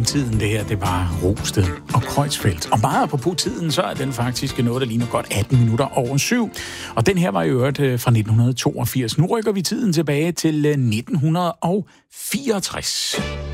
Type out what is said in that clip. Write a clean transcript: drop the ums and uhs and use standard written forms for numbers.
igennem tiden, det her, det var Rosted og Kreuzfeldt. Og meget apropos tiden, så er den faktisk noget, der ligner godt 18 minutter over 7. Og den her var i øvrigt fra 1982. Nu rykker vi tiden tilbage til 1964.